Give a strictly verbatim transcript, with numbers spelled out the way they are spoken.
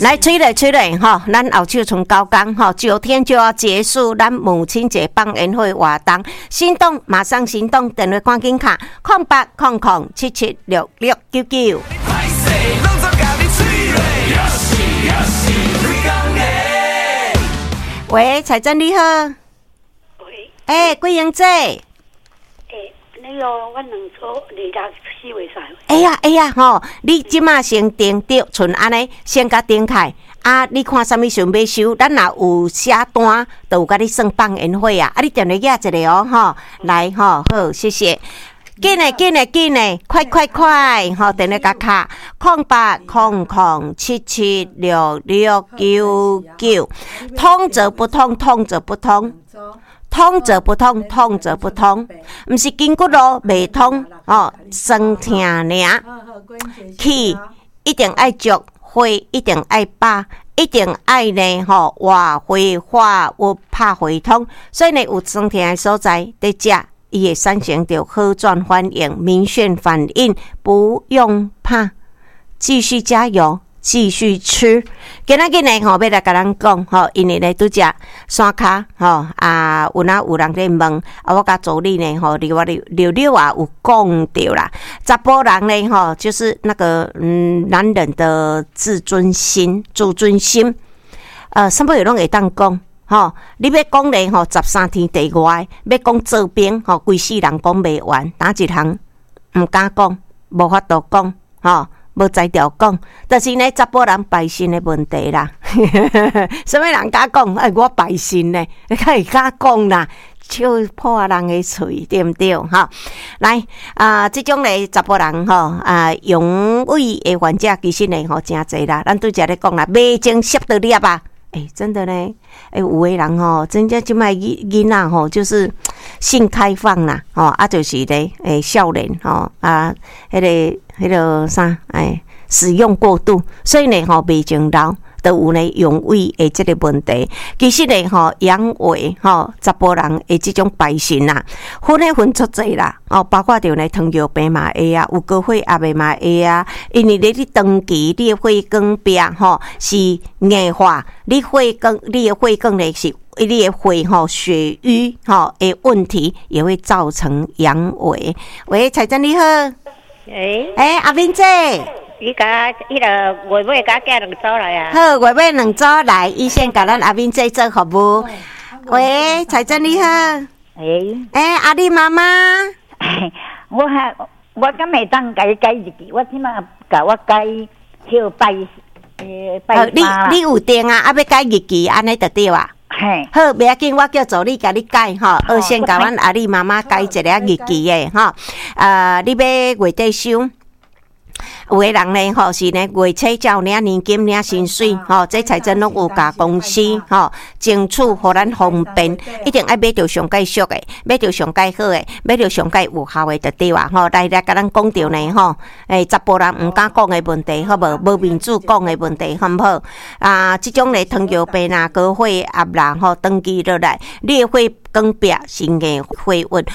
来催嘞催嘞哈，咱后手从高岗哈，九天就要结束咱母亲节放宴会活动，心动马上行动，电话赶紧卡空八空空七七六六九九。喂，彩珍你好。 喂。 哎、欸，桂英姐。 哎、欸，那个我两组二六四月三。 哎呀哎呀吼，你即马先订着，剩安尼先甲订开。啊，你看啥物想要收？咱若有写单，就有甲你算放宴会啊！啊，你电话压一下哦，吼，来吼，好，谢谢。紧诶，紧诶，紧诶，快快快！吼，电话甲卡空八空空七七六六九九，通则不通，通则不通。通则不通，通则不通，毋是筋骨咯袂通哦，酸痛尔。气一定爱足，血一定爱饱，一定爱呢吼活血化瘀拍血通。所以呢，有酸痛的所在，得食，伊会产生着好转反应、明显反应，不用怕，继续加油。继续吃，今仔日呢吼，要来甲咱讲吼，因为呢拄只山骹吼啊，有哪有人在问啊，我甲助理呢吼，离我溜溜啊有讲着啦，查甫人呢吼，就是那个嗯男人的自尊心、自尊心，呃，什么嘢拢会当讲吼，你要讲咧吼，十三天地外，要讲做兵吼，规世人讲袂完，哪一项毋敢讲，无法度讲吼。无才调讲，但是呢，查甫人败心的问题啦。什么人敢讲？哎，我败心呢，你可以敢讲啦，笑破人的嘴，对不对？哈，来啊、呃，这种嘞查甫人吼啊，勇伟的患者其实呢吼真侪啦。咱拄则咧讲啦，未经吸到粒啊。哎，真的呢，哎，有的人吼，真正即摆囡仔吼，就是性开放啦，吼啊，就是咧，哎，少年吼啊，迄、那个、迄、那个啥，哎，使用过度，所以呢，吼，未经老都有呢阳痿的这个问题。其实呢，吼，阳痿吼，查甫人的这种败肾啦，分咧分足侪啦，哦，包括着呢糖尿病嘛会啊，有高血压的嘛会啊，因为你你长期你的血管壁吼是硬化，你血管你的血管呢是你的血吼血瘀吼的问题，也会造成阳痿。喂，彩珍你好。 诶， 诶，阿敏姐。 伊甲迄个月尾甲寄两组来啊。 好，月尾两组来，伊先甲咱阿敏姐做服务。喂，彩珍你好。 诶， 诶，阿丽妈妈。 我还我敢会当改改日记，我即马甲我改迄拜诶拜呃，你你有订啊？啊，要改日记，安尼就对啊。 嘿， 好，袂要紧，我叫助理甲你改吼。二先甲阮阿丽妈妈改一个日记诶吼。呃，你要月底收。有的人呢，吼是呢，月初照领年金领薪水，吼，这财政拢有甲公司吼争取，互咱方便，一定爱买着上介俗的，买着上介好的，买着上介有效的就对啊，吼，来来甲咱讲着呢，吼，诶，查甫人毋敢讲的问题，好无？无民主讲的问题，好毋好？啊，即种咧糖尿病啦、高血压啦，吼，长期落来，你的血管壁是硬血运。